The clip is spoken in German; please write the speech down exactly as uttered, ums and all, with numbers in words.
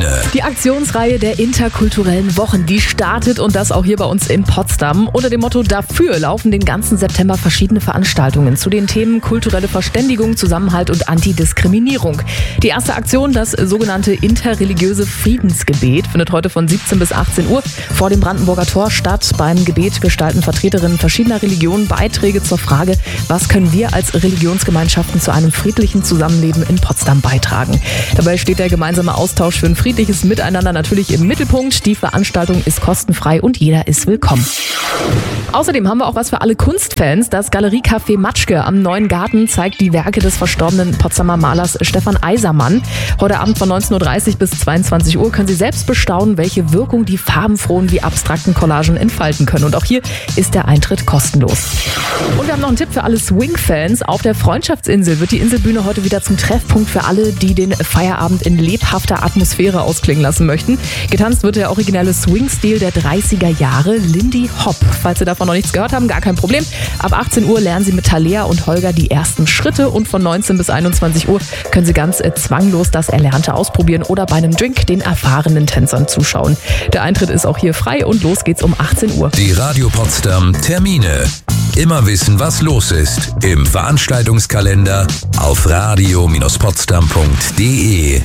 Termine. Die Aktionsreihe der interkulturellen Wochen, die startet und das auch hier bei uns in Potsdam. Unter dem Motto Dafür laufen den ganzen September verschiedene Veranstaltungen zu den Themen kulturelle Verständigung, Zusammenhalt und Antidiskriminierung. Die erste Aktion, das sogenannte interreligiöse Friedensgebet, findet heute von siebzehn bis achtzehn Uhr vor dem Brandenburger Tor statt. Beim Gebet gestalten Vertreterinnen verschiedener Religionen Beiträge zur Frage, was können wir als Religionsgemeinschaften zu einem friedlichen Zusammenleben in Potsdam beitragen. Dabei steht der gemeinsame Austausch für ein friedliches Miteinander natürlich im Mittelpunkt. Die Veranstaltung ist kostenfrei und jeder ist willkommen. Außerdem haben wir auch was für alle Kunstfans. Das Galeriecafé Matschke am Neuen Garten zeigt die Werke des verstorbenen Potsdamer Malers Stefan Eisermann. Heute Abend von neunzehn Uhr dreißig bis zweiundzwanzig Uhr können Sie selbst bestaunen, welche Wirkung die farbenfrohen wie abstrakten Collagen entfalten können. Und auch hier ist der Eintritt kostenlos. Und wir haben noch einen Tipp für alle Swing-Fans. Auf der Freundschaftsinsel wird die Inselbühne heute wieder zum Treffpunkt für alle, die den Feierabend in lebhafter Atmosphäre ausklingen lassen möchten. Getanzt wird der originelle Swing-Stil der dreißiger Jahre, Lindy Hop. Falls Sie davon noch nichts gehört haben, gar kein Problem. Ab achtzehn Uhr lernen Sie mit Talea und Holger die ersten Schritte und von neunzehn bis einundzwanzig Uhr können Sie ganz äh, zwanglos das Erlernte ausprobieren oder bei einem Drink den erfahrenen Tänzern zuschauen. Der Eintritt ist auch hier frei und los geht's um achtzehn Uhr. Die Radio Potsdam Termine. Immer wissen, was los ist im Veranstaltungskalender auf radio Bindestrich potsdam punkt de.